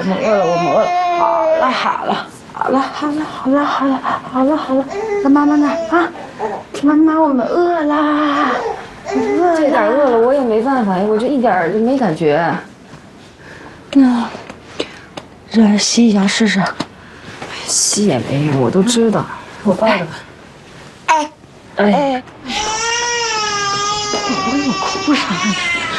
我们饿了，我们饿了。好了，那妈妈呢？啊，妈妈，我们饿啦。 这点饿了，我也没办法，我就一点就没感觉。 让人吸一下试试。 吸也没用，我都知道。 我抱着吧。哎，我又哭啥呢？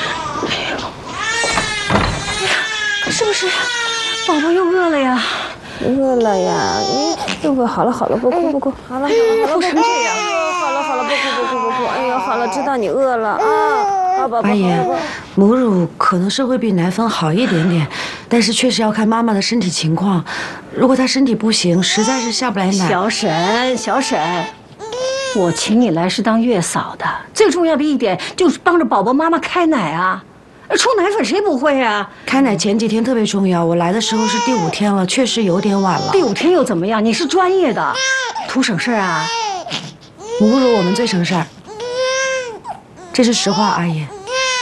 是不是宝宝又饿了呀？ 饿了呀，又饿。好了，不哭。好了， 哭成这样。 好了，不哭。哎呀，好了，知道你饿了啊。好宝宝。 阿姨，母乳可能是会比奶粉好一点点，但是确实要看妈妈的身体情况。如果她身体不行，实在是下不来奶。 小沈，我请你来是当月嫂的，最重要的一点就是帮着宝宝妈妈开奶啊。冲奶粉谁不会啊？ 开奶前几天特别重要，我来的时候是第5天了，确实有点晚了。 第5天又怎么样？你是专业的，图省事啊。 母乳我们最省事儿，这是实话，阿姨。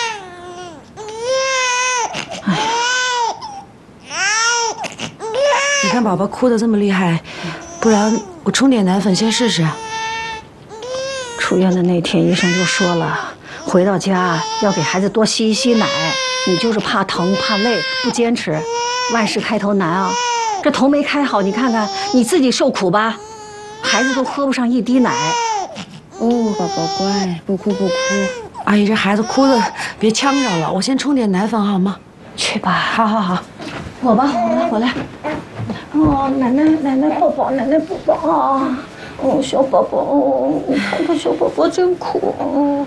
你看宝宝哭得这么厉害，不然我冲点奶粉先试试。 出院的那天，医生就说了，回到家要给孩子多吸一吸奶。你就是怕疼怕累，不坚持，万事开头难啊。这头没开好，你看看你自己受苦吧，孩子都喝不上一滴奶。 哦，宝宝乖，不哭。 阿姨，这孩子哭的别呛着了，我先冲点奶粉好吗？ 去吧，好，我来。哦，奶奶抱抱啊！哦，小宝宝，你看看小宝宝真苦。